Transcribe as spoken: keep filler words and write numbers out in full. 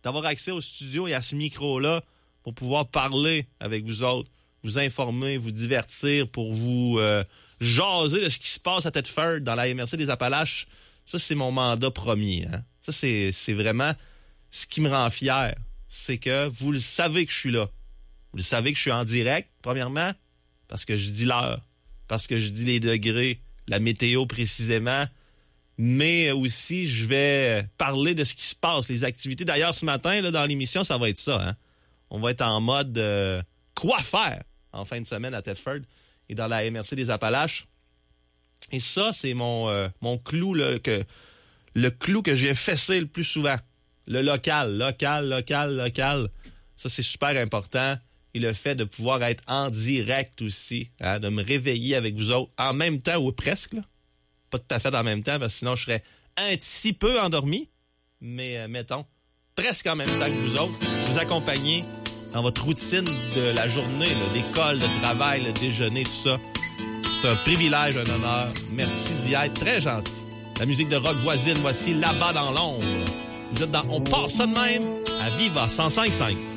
d'avoir accès au studio et à ce micro-là pour pouvoir parler avec vous autres, vous informer, vous divertir, pour vous euh, jaser de ce qui se passe à Thetford, dans la M R C des Appalaches. Ça, c'est mon mandat premier. Hein? Ça, c'est, c'est vraiment ce qui me rend fier. C'est que vous le savez que je suis là. Vous le savez que je suis en direct, premièrement, parce que je dis l'heure, parce que je dis les degrés, la météo précisément, mais aussi je vais parler de ce qui se passe, les activités. D'ailleurs, ce matin, là, dans l'émission, ça va être ça. Hein? On va être en mode euh, quoi faire en fin de semaine à Thetford et dans la M R C des Appalaches. Et ça, c'est mon, euh, mon clou, là, que, le clou que je viens fesser le plus souvent. Le local, local, local, local. Ça, c'est super important. Et le fait de pouvoir être en direct aussi, hein, de me réveiller avec vous autres en même temps, ou presque, là. Pas tout à fait en même temps, parce que sinon je serais un petit peu endormi. Mais euh, mettons, presque en même temps que vous autres, vous accompagner dans votre routine de la journée, là, d'école, de travail, le déjeuner, tout ça. C'est un privilège, un honneur. Merci d'y être, très gentil. La musique de rock voisine, voici Là-bas dans l'ombre. Vous êtes dans On passe ça de même à Viva cent cinq virgule cinq.